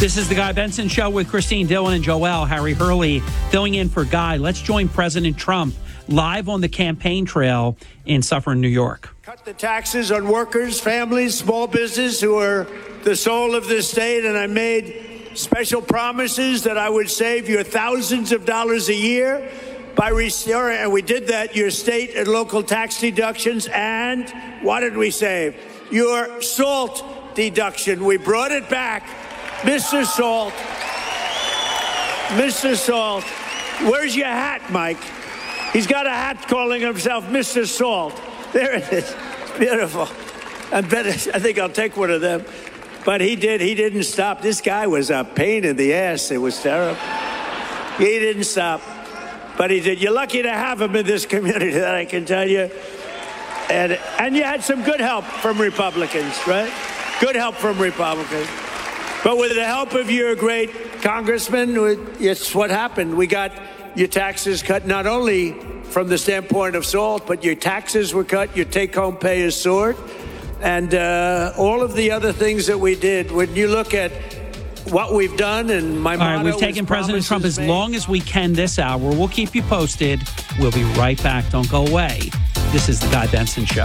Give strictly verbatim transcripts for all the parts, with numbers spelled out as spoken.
This is the Guy Benson Show with Christine Dillon and Joel. Harry Hurley filling in for Guy. Let's join President Trump live on the campaign trail in Suffern, New York. Cut the taxes on workers, families, small business who are the soul of this state, and I made special promises that I would save you thousands of dollars a year by restoring, and we did that, your state and local tax deductions. And what did we save? Your SALT deduction. We brought it back. Mister Salt, Mister Salt, where's your hat, Mike? He's got a hat calling himself Mister Salt. There it is. It's beautiful. I bet I think I'll take one of them. But he did. He didn't stop. This guy was a pain in the ass. It was terrible. He didn't stop. But he did. You're lucky to have him in this community, that I can tell you. And and you had some good help from Republicans, right? Good help from Republicans. But with the help of your great congressman, it's what happened. We got your taxes cut, not only from the standpoint of SALT, but your taxes were cut, your take-home pay is soared, and uh, all of the other things that we did. When you look at what we've done, and my motto All right, we've taken President Trump as made. long as we can this hour. We'll keep you posted. We'll be right back. Don't go away. This is the Guy Benson Show.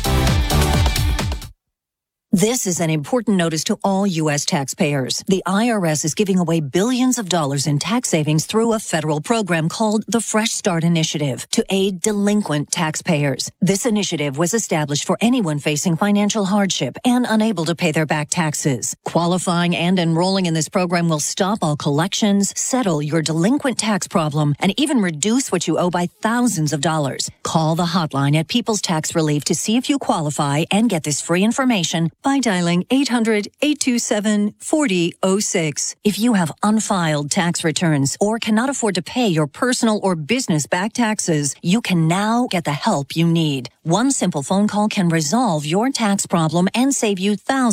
This is an important notice to all U S taxpayers. The I R S is giving away billions of dollars in tax savings through a federal program called the Fresh Start Initiative to aid delinquent taxpayers. This initiative was established for anyone facing financial hardship and unable to pay their back taxes. Qualifying and enrolling in this program will stop all collections, settle your delinquent tax problem, and even reduce what you owe by thousands of dollars. Call the hotline at People's Tax Relief to see if you qualify and get this free information by dialing eight hundred, eight two seven, four zero zero six. If you have unfiled tax returns or cannot afford to pay your personal or business back taxes, you can now get the help you need. One simple phone call can resolve your tax problem and save you thousands